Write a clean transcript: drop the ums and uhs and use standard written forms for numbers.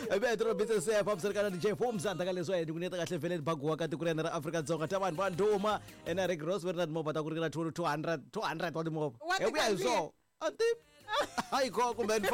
Metro Business pamsirikana DJ Fumza ndakaleswa yedi kuneta kahle vele bagwa kati kurena ra Africa Dzonga tavanhu vanduma ena Rick Ross verna mobile takurikira 200 wadi mobile. Ebuya iso. Anti. Hayi go kumbe